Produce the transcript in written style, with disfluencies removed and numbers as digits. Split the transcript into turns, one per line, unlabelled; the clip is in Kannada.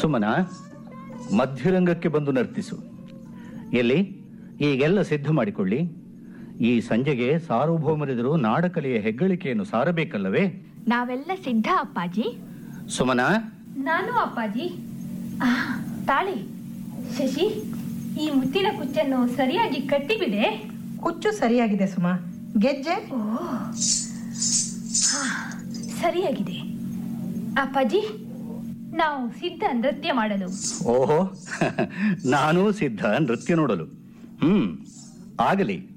ಸುಮನ, ಮಧ್ಯರಂಗಕ್ಕೆ ಬಂದು ನರ್ತಿಸು. ಎಲ್ಲಿ ಈಗೆಲ್ಲ ಸಿದ್ಧ ಮಾಡಿಕೊಳ್ಳಿ. ಈ ಸಂಜೆಗೆ ಸಾರ್ವಭೌಮರೆದುರು ನಾಡಕಲೆಯ ಹೆಗ್ಗಳಿಕೆಯನ್ನು ಸಾರಬೇಕಲ್ಲವೇ?
ನಾವೆಲ್ಲ ಸಿದ್ಧ ಅಪ್ಪಾಜಿ.
ಸುಮನ.
ನಾನು ಅಪ್ಪಾಜಿ. ತಾಳಿ ಶಶಿ, ಈ ಮುತ್ತಿನ ಕುಚ್ಚನ್ನು ಸರಿಯಾಗಿ ಕಟ್ಟಿಬಿಡೆ.
ಕುಚ್ಚು ಸರಿಯಾಗಿದೆ ಸುಮ. ಗೆಜ್ಜೆ
ಸರಿಯಾಗಿದೆ. ಅಪ್ಪಾಜಿ, ನಾವು ಸಿದ್ಧ ನೃತ್ಯ ಮಾಡಲು.
ಓಹೋ, ನಾನು ಸಿದ್ಧ ನೃತ್ಯ ನೋಡಲು. ಆಗಲಿ.